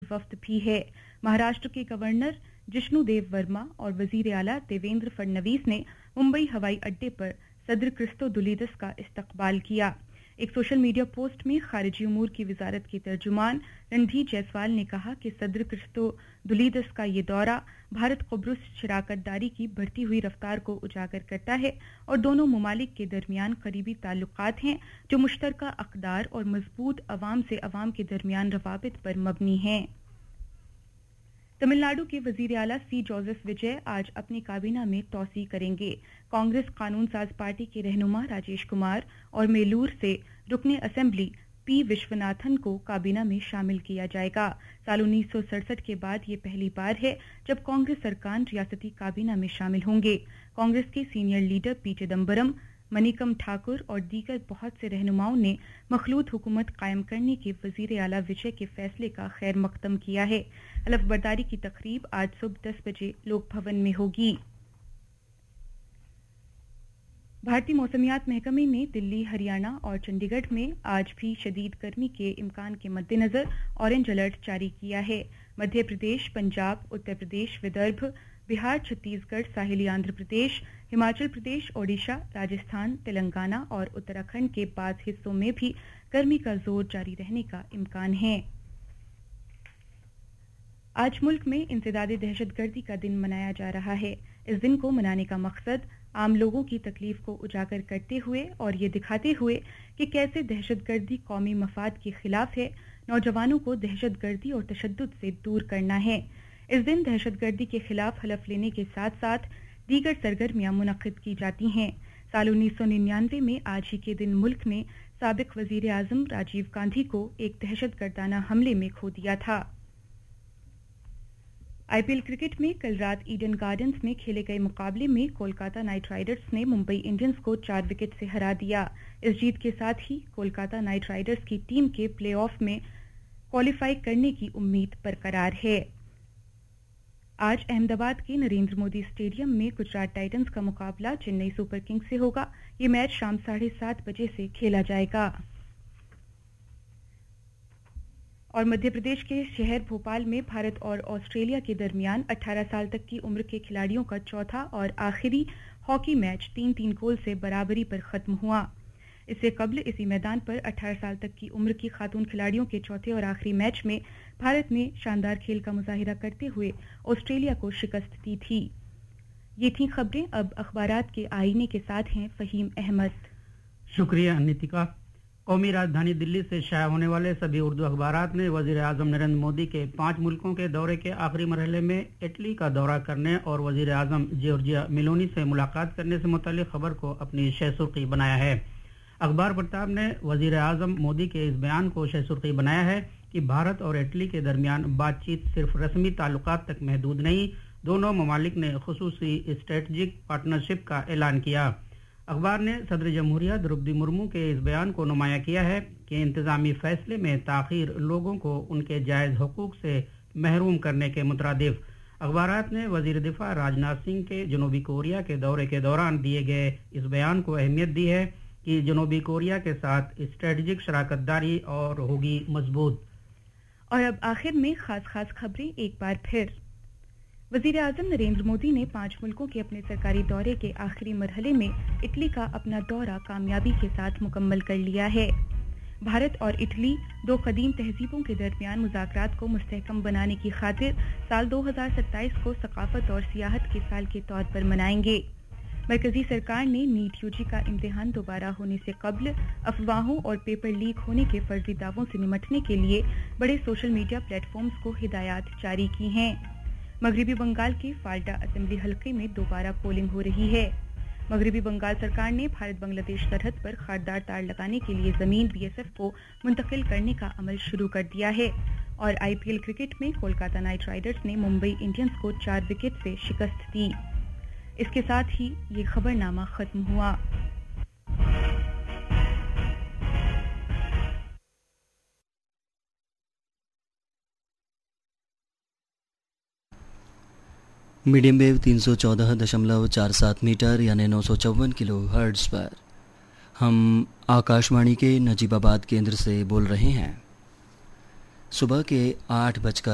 वफ्द भी है। महाराष्ट्र के गवर्नर जिष्णुदेव वर्मा और वजीर आला देवेंद्र फडणवीस ने मुंबई हवाई अड्डे पर सदर क्रिस्तोदुलिदस का इस्तकबाल किया। एक सोशल मीडिया पोस्ट में खारिजी उमूर की वजारत के तर्जुमान रणधीर जायसवाल ने कहा कि सदर क्रिस्तोदुलिदस का ये दौरा भारत कुब्रुस शराकतदारी की बढ़ती हुई रफ्तार को उजागर करता है और दोनों ममालिक के दरमियान करीबी ताल्लुकात हैं जो मुश्तरका अक़दार और मजबूत अवाम से अवाम के दरमियान रवाबित पर मबनी हैं। तमिलनाडु के वजीर आला सी जोसेफ विजय आज अपनी काबीना में तौसी करेंगे। कांग्रेस कानून साज पार्टी के रहनुमा राजेश कुमार और मेलूर से रुकने असेंबली पी विश्वनाथन को काबीना में शामिल किया जाएगा। साल 1967 के बाद ये पहली बार है जब कांग्रेस सरकार रियासती काबीना में शामिल होंगे। कांग्रेस के senior leader P Chidambaram, Manickam Thakur और दीगर बहुत से रहनुमाओं ने मखलूत हुकूमत कायम करने के वजीर आला विजय के फैसले का खैर मकदम किया है। हलफबर्दारी की तकरीब आज सुबह 10 बजे लोक भवन में होगी। भारतीय मौसमियात महकमे ने दिल्ली, हरियाणा और चंडीगढ़ में आज भी शदीद गर्मी के इम्कान के मद्देनजर ऑरेंज अलर्ट जारी किया है। मध्य प्रदेश, पंजाब, उत्तर प्रदेश, विदर्भ, बिहार, छत्तीसगढ़, साहिली आंध्र प्रदेश, हिमाचल प्रदेश, ओडिशा, राजस्थान, तेलंगाना और उत्तराखंड के बाज़ हिस्सों में भी गर्मी का जोर जारी रहने का इम्कान है। आज मुल्क में इंसदाद दहशतगर्दी का दिन मनाया जा रहा है। इस दिन को मनाने का मकसद आम लोगों की तकलीफ को उजागर करते हुए और ये दिखाते हुए कि कैसे दहशतगर्दी कौमी मफाद के खिलाफ है, नौजवानों को दहशतगर्दी और तशद्दुद से दूर करना है। इस दिन दहशतगर्दी के खिलाफ हलफ लेने के साथ साथ दीगर सरगर्मियां मुनक्किद की जाती हैं। साल 1999 में आज ही के दिन मुल्क ने साबिक वजीर आजम राजीव गांधी को एक दहशतगर्दाना हमले में खो दिया था। आईपीएल क्रिकेट में कल रात ईडन गार्डन्स में खेले गए मुकाबले में कोलकाता नाइट राइडर्स ने मुंबई इंडियंस को 4 विकेट से हरा दिया। इस जीत के साथ ही कोलकाता नाइट राइडर्स की टीम के प्लेऑफ में क्वालिफाई करने की उम्मीद बरकरार है। आज अहमदाबाद के नरेंद्र मोदी स्टेडियम में गुजरात टाइटंस का मुकाबला चेन्नई सुपर किंग्स से होगा। ये मैच शाम 7:30 बजे से खेला जाएगा। और मध्य प्रदेश के शहर भोपाल में भारत और ऑस्ट्रेलिया के दरमियान 18 साल तक की उम्र के खिलाड़ियों का चौथा और आखिरी हॉकी मैच 3-3 गोल से बराबरी पर खत्म हुआ। इससे कबल इसी मैदान पर 18 साल तक की उम्र की खातून खिलाड़ियों के चौथे और आखिरी मैच में भारत ने शानदार खेल का मुजाहिरा करते हुए ऑस्ट्रेलिया को शिकस्त दी थी। ये थी खबरें। अब अखबारात के आईने के साथ हैं फहीम अहमद। शुक्रिया नितिका। कौमी राजधानी दिल्ली से शाया होने वाले सभी उर्दू अखबारात ने वजीर आजम नरेंद्र मोदी के 5 मुल्कों के दौरे के आखिरी मरहले में इटली का दौरा करने और वजीर आजम जॉर्जिया मेलोनी से मुलाकात करने से मुताल्लिक खबर को अपनी शहसुर्खी बनाया है। अखबार प्रताप ने वजीर आजम मोदी के इस बयान को शहसुर्खी बनाया है कि भारत और इटली के दरमियान बातचीत सिर्फ रस्मी ताल्लुकात तक महदूद नहीं, दोनों ममालिक ने खुसूसी स्ट्रेटजिक पार्टनरशिप का ऐलान किया। अखबार ने सदर जमहूरिया द्रौपदी मुर्मू के इस बयान को नुमाया किया है कि इंतजामी फैसले में ताखीर लोगों को उनके जायज़ हुकूक से महरूम करने के मुतरादिफ। अखबारात ने वजीर दिफा राजनाथ सिंह के जनूबी कोरिया के दौरे के दौरान दिए गए इस बयान को अहमियत दी है कि जनूबी कोरिया के साथ स्ट्रेटजिक शराकतदारी और होगी मजबूत। और अब आखिर में खास खबरें एक बार फिर। वजीर आजम नरेंद्र मोदी ने 5 मुल्कों के अपने सरकारी दौरे के आखिरी मरहले में इटली का अपना दौरा कामयाबी के साथ मुकम्मल कर लिया है। भारत और इटली 2 कदीम तहजीबों के दरमियान मुज़ाकरात को मुस्तहकम बनाने की खातिर साल 2027 को सकाफत और सियाहत के साल के तौर पर मनाएंगे। मरकजी सरकार ने नीट यूजी का इम्तिहान दोबारा होने से कबल अफवाहों और पेपर लीक होने के फर्जी दावों से निमटने के लिए बड़े सोशल मीडिया प्लेटफॉर्म्स को हिदायत जारी की हैं। मगरिबी बंगाल के फाल्टा असेंबली हलके में दोबारा पोलिंग हो रही है। मगरिबी बंगाल सरकार ने भारत बांग्लादेश सरहद पर खारदार तार लगाने के लिए जमीन बीएसएफ को मुंतकिल करने का अमल शुरू कर दिया है। और आईपीएल क्रिकेट में कोलकाता नाइट राइडर्स ने मुंबई इंडियंस को 4 विकेट से शिकस्त दी। इसके साथ ही ये खबरनामा खत्म हुआ। मीडियम वेव 314.47 मीटर यानी 954 किलो हर्ट्ज पर हम आकाशवाणी के नजीबाबाद केंद्र से बोल रहे हैं। सुबह के 8:00